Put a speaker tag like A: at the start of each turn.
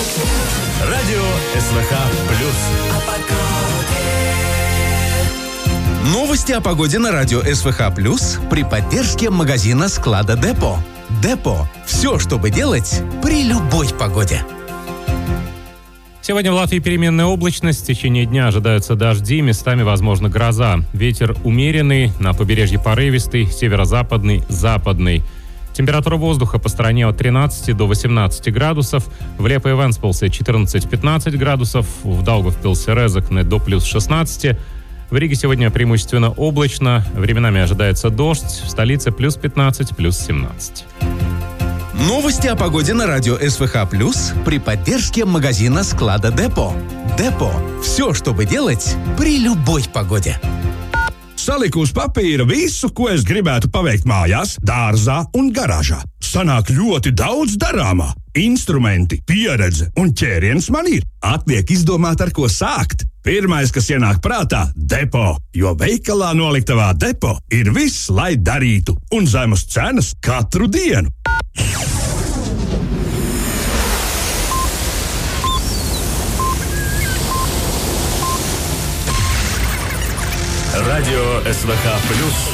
A: Радио СВХ плюс.
B: Новости о погоде на радио СВХ плюс при поддержке магазина склада Депо. Депо. Все, чтобы делать при любой погоде.
C: Сегодня в Латвии переменная облачность. В течение дня ожидаются дожди, местами возможна гроза. Ветер умеренный, на побережье порывистый, северо-западный, западный. Температура воздуха по стране от 13 до 18 градусов. В Лепо и Венспилсе 14-15 градусов. В Даугавпилсе Резекне до плюс 16. В Риге сегодня преимущественно облачно. Временами ожидается дождь. В столице плюс 15, плюс 17.
B: Новости о погоде на радио СВХ плюс при поддержке магазина склада Депо. Депо. Все, чтобы делать при любой погоде.
D: Saliku uz papīra visu, ko es gribētu paveikt mājās, dārzā un garāžā. Sanāk ļoti daudz darāmā. Instrumenti, pieredze un ķēriens man ir. Atliek izdomāt, ar ko sākt. Pirmais, kas ienāk prātā - Depo, jo veikalā noliktavā Depo ir viss, lai darītu, un zemas cenas katru dienu.
A: Радио СВХ плюс.